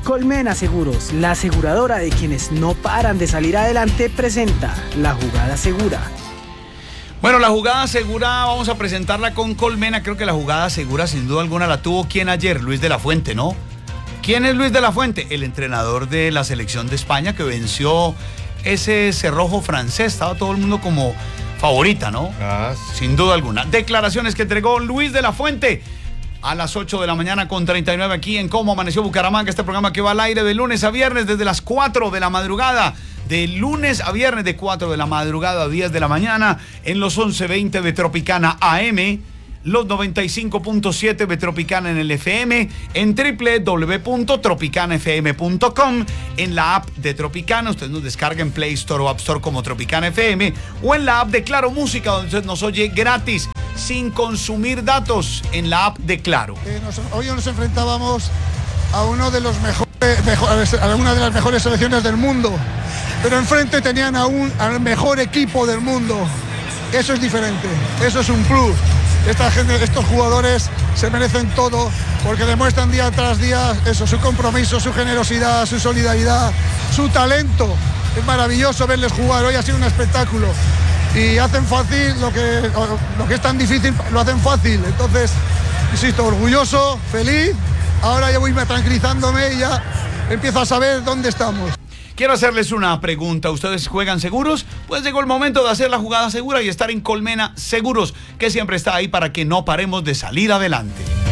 Colmena Seguros, la aseguradora de quienes no paran de salir adelante, presenta La Jugada Segura. Bueno, la jugada segura vamos a presentarla con Colmena. Creo que la jugada segura sin duda alguna la tuvo quien ayer, Luis de la Fuente, ¿no? ¿Quién es Luis de la Fuente? El entrenador de la selección de España que venció ese cerrojo francés. Estaba todo el mundo como favorita, ¿no? Sin duda alguna. Declaraciones que entregó Luis de la Fuente a las 8 de la mañana con 39 aquí en Cómo Amaneció Bucaramanga. Este programa que va al aire de lunes a viernes desde las 4 de la madrugada. De lunes a viernes de 4 de la madrugada a 10 de la mañana en los 11:20 de Tropicana AM, los 95.7 de Tropicana en el FM, en www.tropicanafm.com, en la app de Tropicana. Usted nos descarga en Play Store o App Store como Tropicana FM, o en la app de Claro Música, donde usted nos oye gratis, sin consumir datos, en la app de Claro. Hoy nos enfrentábamos a uno de los a una de las mejores selecciones del mundo, pero enfrente tenían al mejor equipo del mundo. Eso es diferente, eso es un plus. Estos jugadores se merecen todo porque demuestran día tras día eso, su compromiso, su generosidad, su solidaridad, su talento. Es maravilloso verles jugar. Hoy ha sido un espectáculo y hacen fácil lo que es tan difícil, lo hacen fácil. Entonces, insisto, orgulloso, feliz. Ahora ya voy tranquilizándome y ya empiezo a saber dónde estamos. Quiero hacerles una pregunta. ¿Ustedes juegan seguros? Pues llegó el momento de hacer la jugada segura y estar en Colmena Seguros, que siempre está ahí para que no paremos de salir adelante.